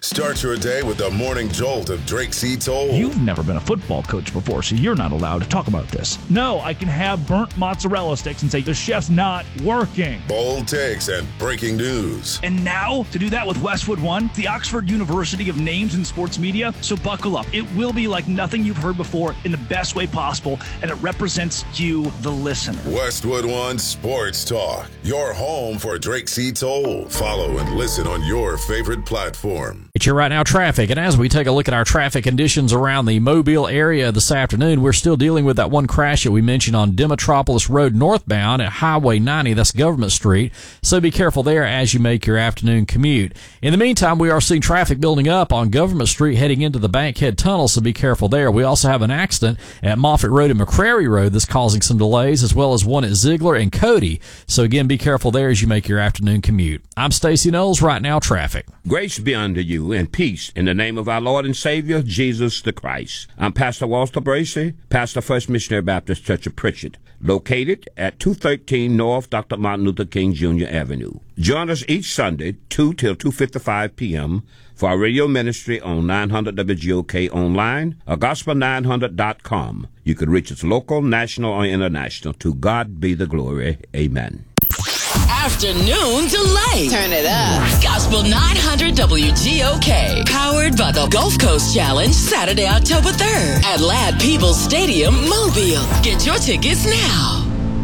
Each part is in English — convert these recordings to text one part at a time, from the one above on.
Start your day with the morning jolt of Drake C. Toll. You've never been a football coach before, so you're not allowed to talk about this. No, I can have burnt mozzarella sticks and say the chef's not working. Bold takes and breaking news. And now, to do that with Westwood One, the Oxford University of names in sports media, so buckle up. It will be like nothing you've heard before in the best way possible, and it represents you, the listener. Westwood One Sports Talk, your home for Drake C. Toll. Follow and listen on your favorite platform. It's your Right Now traffic, and as we take a look at our traffic conditions around the Mobile area this afternoon, we're still dealing with that one crash that we mentioned on Demetropolis Road northbound at Highway 90. That's Government Street, so be careful there as you make your afternoon commute. In the meantime, we are seeing traffic building up on Government Street heading into the Bankhead Tunnel, so be careful there. We also have an accident at Moffett Road and McCrary Road that's causing some delays, as well as one at Ziegler and Cody, so again, be careful there as you make your afternoon commute. I'm Stacey Knowles, Right Now Traffic. Grace be unto you and peace in the name of our Lord and Savior, Jesus the Christ. I'm Pastor Walter Bracey, pastor First Missionary Baptist Church of Pritchard, located at 213 North Dr. Martin Luther King Jr. Avenue. Join us each Sunday, 2 till 2:55 p.m. for our radio ministry on 900 WGOK online or gospel900.com. You can reach us local, national, or international. To God be the glory. Amen. Afternoon Delight. Turn it up. Gospel 900 WGOK. Powered by the Gulf Coast Challenge, Saturday, October 3rd at Ladd Peebles Stadium, Mobile. Get your tickets now.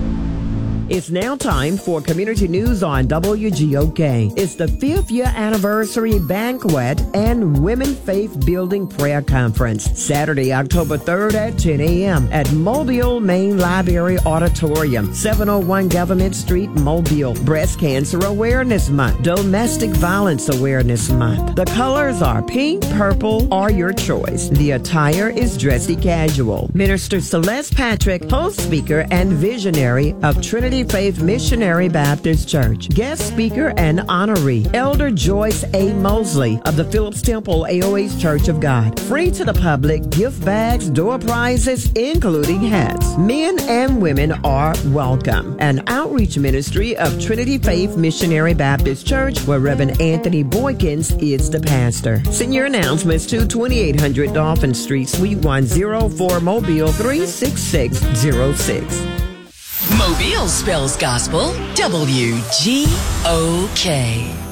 It's now time for community news on WGOK. It's the 5th year anniversary banquet and Women Faith Building Prayer Conference, Saturday, October 3rd at 10 a.m. at Mobile Main Library Auditorium, 701 Government Street, Mobile. Breast Cancer Awareness Month, Domestic Violence Awareness Month. The colors are pink, purple, or your choice. The attire is dressy casual. Minister Celeste Patrick, host speaker and visionary of Trinity Faith Missionary Baptist Church. Guest speaker and honoree, Elder Joyce A. Mosley of the Phillips Temple AOH Church of God. Free to the public, gift bags, door prizes, including hats. Men and women are welcome. An outreach ministry of Trinity Faith Missionary Baptist Church, where Reverend Anthony Boykins is the pastor. Send your announcements to 2800 Dolphin Street, Suite 104, Mobile 36606. Mobile spells gospel WGOK.